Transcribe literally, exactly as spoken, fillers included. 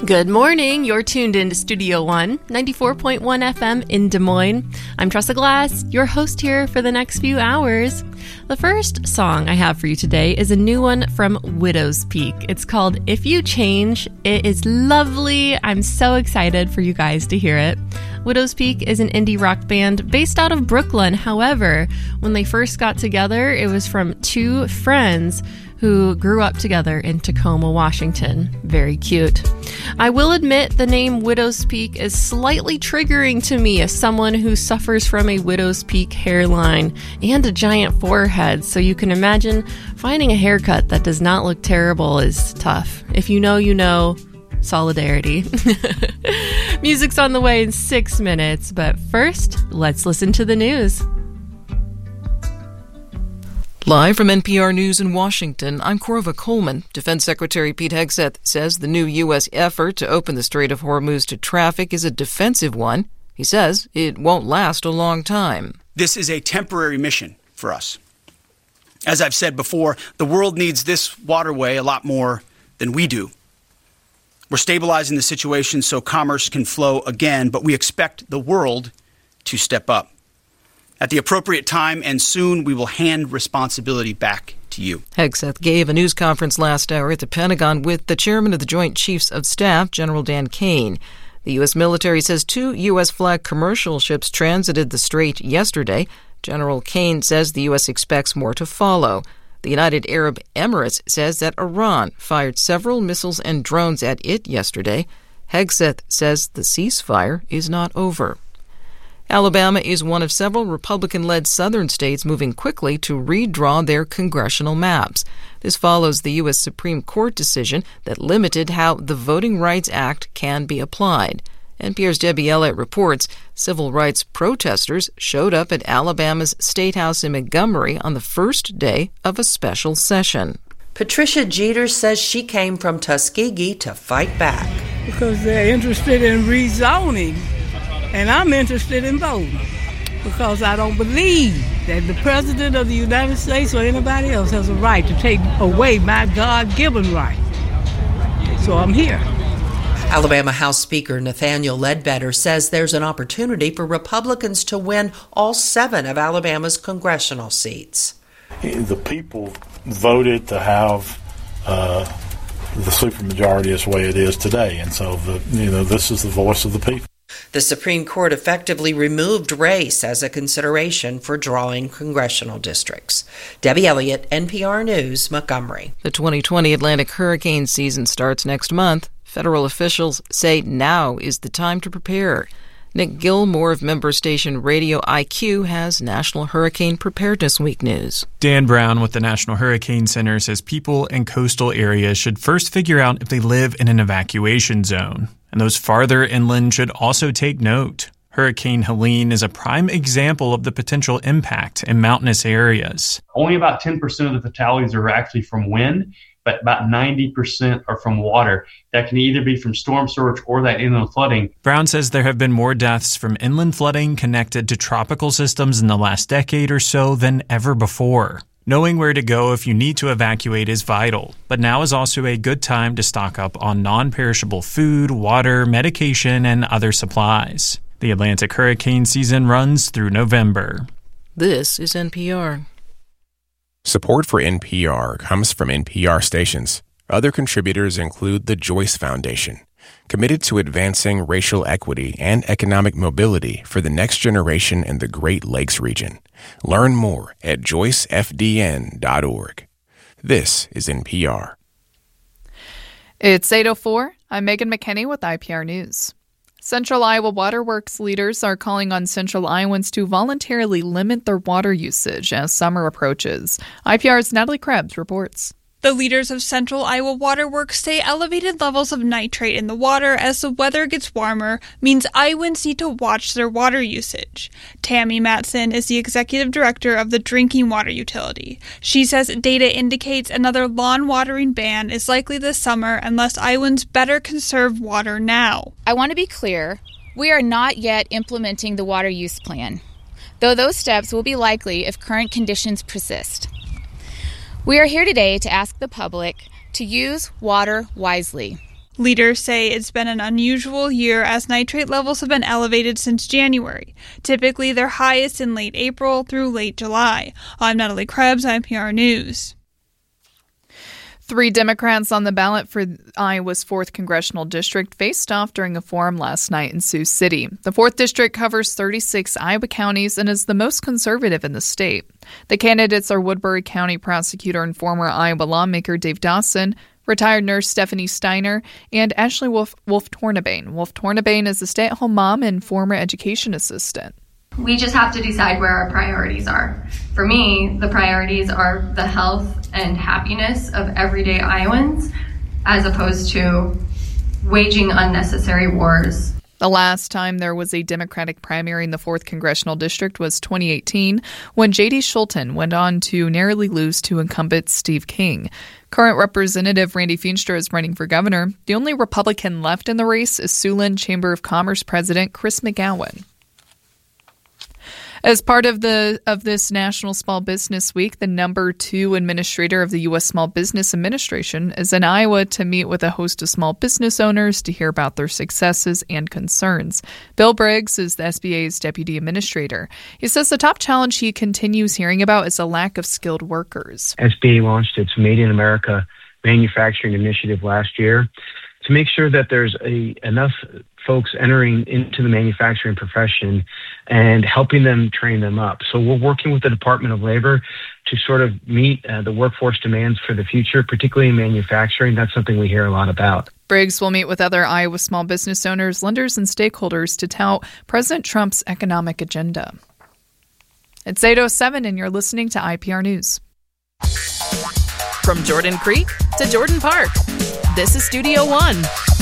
Good morning. You're tuned into Studio One, ninety-four point one F M in Des Moines. I'm Tressa Glass, your host here for the next few hours. The first song I have for you today is a new one from Widow's Peak. It's called If You Change. It is lovely. I'm so excited for you guys to hear it. Widow's Peak is an indie rock band based out of Brooklyn. However, when they first got together, it was from two friends who grew up together in Tacoma, Washington. Very cute. I will admit the name Widow's Peak is slightly triggering to me as someone who suffers from a Widow's Peak hairline and a giant forehead, so you can imagine finding a haircut that does not look terrible is tough. If you know, you know. Solidarity. Music's on the way in six minutes, but first, let's listen to the news. Live from N P R News in Washington, I'm Corva Coleman. Defense Secretary Pete Hegseth says the new U S effort to open the Strait of Hormuz to traffic is a defensive one. He says it won't last a long time. This is a temporary mission for us. As I've said before, the world needs this waterway a lot more than we do. We're stabilizing the situation so commerce can flow again, but we expect the world to step up. At the appropriate time and soon, we will hand responsibility back to you. Hegseth gave a news conference last hour at the Pentagon with the chairman of the Joint Chiefs of Staff, General Dan Kane. The U S military says two U S-flagged commercial ships transited the strait yesterday. General Kane says the U S expects more to follow. The United Arab Emirates says that Iran fired several missiles and drones at it yesterday. Hegseth says the ceasefire is not over. Alabama is one of several Republican-led southern states moving quickly to redraw their congressional maps. This follows the U S Supreme Court decision that limited how the Voting Rights Act can be applied. N P R's Debbie Elliott reports civil rights protesters showed up at Alabama's State House in Montgomery on the first day of a special session. Patricia Jeter says she came from Tuskegee to fight back. Because they're interested in rezoning, and I'm interested in voting. Because I don't believe that the President of the United States or anybody else has a right to take away my God-given right. So I'm here. Alabama House Speaker Nathaniel Ledbetter says there's an opportunity for Republicans to win all seven of Alabama's congressional seats. The people voted to have uh, the supermajority is the way it is today, and so the you know this is the voice of the people. The Supreme Court effectively removed race as a consideration for drawing congressional districts. Debbie Elliott, N P R News, Montgomery. The twenty twenty Atlantic hurricane season starts next month. Federal officials say now is the time to prepare. Nick Gilmore of member station Radio I Q has National Hurricane Preparedness Week news. Dan Brown with the National Hurricane Center says people in coastal areas should first figure out if they live in an evacuation zone. And those farther inland should also take note. Hurricane Helene is a prime example of the potential impact in mountainous areas. Only about ten percent of the fatalities are actually from wind, but about ninety percent are from water. That can either be from storm surge or that inland flooding. Brown says there have been more deaths from inland flooding connected to tropical systems in the last decade or so than ever before. Knowing where to go if you need to evacuate is vital, but now is also a good time to stock up on non-perishable food, water, medication, and other supplies. The Atlantic hurricane season runs through November. This is N P R. Support for N P R comes from N P R stations. Other contributors include the Joyce Foundation, committed to advancing racial equity and economic mobility for the next generation in the Great Lakes region. Learn more at joyce f d n dot org. This is N P R. It's eight oh four. I'm Megan McKinney with I P R News. Central Iowa Waterworks leaders are calling on Central Iowans to voluntarily limit their water usage as summer approaches. I P R's Natalie Krebs reports. The leaders of Central Iowa Waterworks say elevated levels of nitrate in the water as the weather gets warmer means Iowans need to watch their water usage. Tammy Matson is the executive director of the drinking water utility. She says data indicates another lawn watering ban is likely this summer unless Iowans better conserve water now. I want to be clear, we are not yet implementing the water use plan, though those steps will be likely if current conditions persist. We are here today to ask the public to use water wisely. Leaders say it's been an unusual year as nitrate levels have been elevated since January. Typically, they're highest in late April through late July. I'm Natalie Krebs, I P R News. Three Democrats on the ballot for Iowa's fourth Congressional District faced off during a forum last night in Sioux City. The fourth District covers thirty-six Iowa counties and is the most conservative in the state. The candidates are Woodbury County prosecutor and former Iowa lawmaker Dave Dawson, retired nurse Stephanie Steiner, and Ashley Wolf, Wolf Tornabane. Wolf Tornabane is a stay-at-home mom and former education assistant. We just have to decide where our priorities are. For me, the priorities are the health and happiness of everyday Iowans, as opposed to waging unnecessary wars. The last time there was a Democratic primary in the fourth Congressional District was twenty eighteen, when J D Schulten went on to narrowly lose to incumbent Steve King. Current Representative Randy Feenstra is running for governor. The only Republican left in the race is Siouxland Chamber of Commerce President Chris McGowan. As part of the of this National Small Business Week, the number two administrator of the U S Small Business Administration is in Iowa to meet with a host of small business owners to hear about their successes and concerns. Bill Briggs is the S B A's deputy administrator. He says the top challenge he continues hearing about is a lack of skilled workers. S B A launched its Made in America manufacturing initiative last year to make sure that there's a enough folks entering into the manufacturing profession and helping them train them up. So we're working with the Department of Labor to sort of meet uh, the workforce demands for the future, particularly in manufacturing. That's something we hear a lot about. Briggs will meet with other Iowa small business owners, lenders, and stakeholders to tout President Trump's economic agenda. It's eight oh seven, and you're listening to I P R News. From Jordan Creek to Jordan Park, this is Studio One.